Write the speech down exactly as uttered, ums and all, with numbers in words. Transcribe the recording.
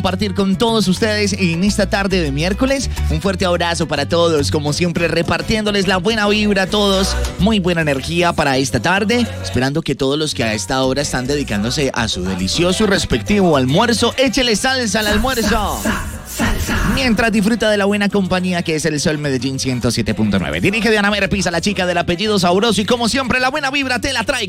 compartir con todos ustedes en esta tarde de miércoles. Un fuerte abrazo para todos, como siempre repartiéndoles la buena vibra a todos, muy buena energía para esta tarde, esperando que todos los que a esta hora están dedicándose a su delicioso y respectivo almuerzo, échele salsa al almuerzo. Mientras disfruta de la buena compañía que es el Sol Medellín ciento siete punto nueve. Dirige Diana Merpisa, la chica del apellido sabroso, y como siempre la buena vibra te la traigo.